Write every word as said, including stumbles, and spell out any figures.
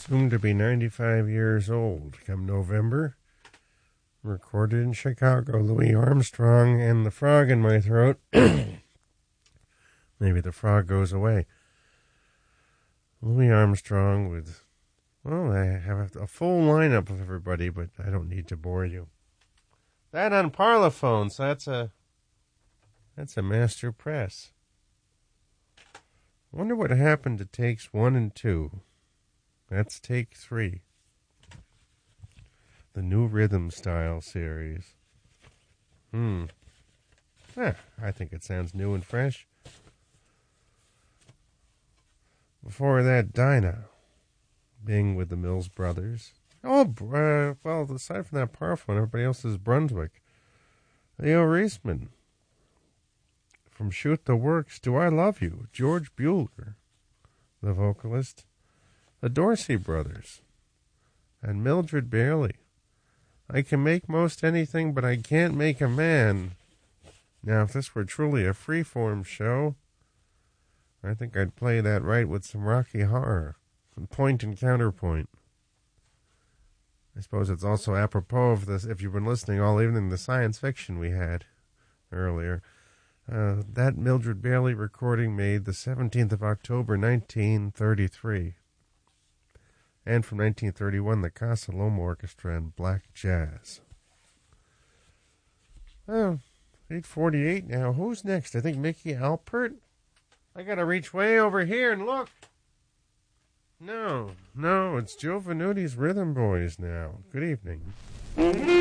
soon to be ninety-five years old come November. Recorded in Chicago, Louis Armstrong and the frog in my throat. Maybe the frog goes away. Louis Armstrong with, well, I have a full lineup of everybody, but I don't need to bore you. That on Parlophone, so that's a, that's a master press. Wonder what happened to takes one and two. That's take three. The new rhythm style series. Hmm. Eh, I think it sounds new and fresh. Before that, Dinah. Being with the Mills Brothers. Oh, uh, well, aside from that Parlophone, everybody else is Brunswick. Leo Reisman. From Shoot the Works to I Love You, George Bueller, the vocalist. The Dorsey Brothers. And Mildred Bailey. I can make most anything, but I can't make a man. Now, if this were truly a freeform show, I think I'd play that right with some Rocky Horror, some point and counterpoint. I suppose it's also apropos of this, if you've been listening all evening, the science fiction we had earlier. Uh, that Mildred Bailey recording made the seventeenth of October, nineteen thirty-three. And from nineteen thirty-one, the Casa Loma Orchestra and Black Jazz. Well, eight forty-eight now. Who's next? I think Mickey Alpert? I gotta reach way over here and look. No, no, it's Joe Venuti's Rhythm Boys now. Good evening.